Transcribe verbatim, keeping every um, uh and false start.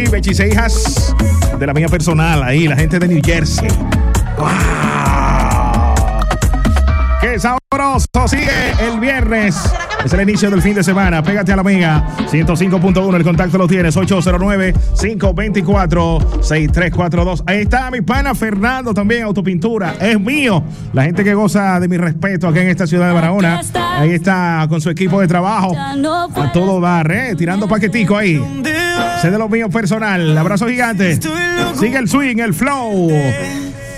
Bechis e Hijas, de la mía personal, ahí, la gente de New Jersey. ¡Wow! ¡Qué sabroso! Sigue el viernes. Es el inicio del fin de semana. Pégate a la Mega ciento cinco punto uno. El contacto lo tienes. ocho cero nueve, cinco dos cuatro, seis tres cuatro dos. Ahí está mi pana Fernando también. Autopintura. Es mío. La gente que goza de mi respeto aquí en esta ciudad de Barahona. Ahí está con su equipo de trabajo. A todo dar, ¿eh? Tirando paquetico ahí. Sé de lo mío personal. Abrazo gigante. Sigue el swing, el flow.